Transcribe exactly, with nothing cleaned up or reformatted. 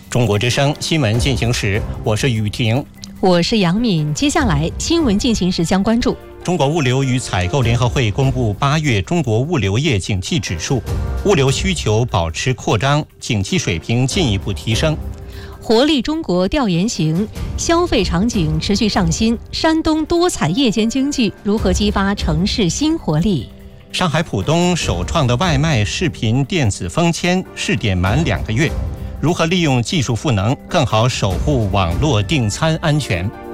中国之声新闻进行时，我是雨婷， 我是杨敏。接下来新闻进行时将关注： 中国物流与采购联合会公布八月中国物流业景气指数，物流需求保持扩张，景气水平进一步提升。 活力中国调研行，消费场景持续上新，山东多彩夜间经济如何激发城市新活力？ 上海浦东首创的外卖视频电子封签试点满两个月，如何利用技术赋能更好守护网络订餐安全？